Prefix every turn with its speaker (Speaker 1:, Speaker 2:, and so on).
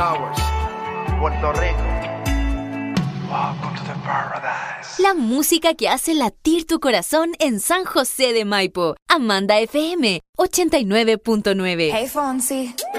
Speaker 1: Puerto Rico.
Speaker 2: Welcome to the paradise.
Speaker 3: La música que hace latir tu corazón en San José de Maipo. Amanda FM 89.9.
Speaker 4: Hey, Fonsi.